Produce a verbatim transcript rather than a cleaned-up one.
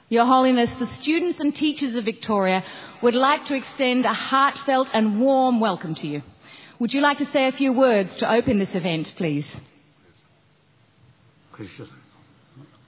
Your Holiness, the students and teachers of Victoria would like to extend a heartfelt and warm welcome to you. Would you like to say a few words to open this event, please?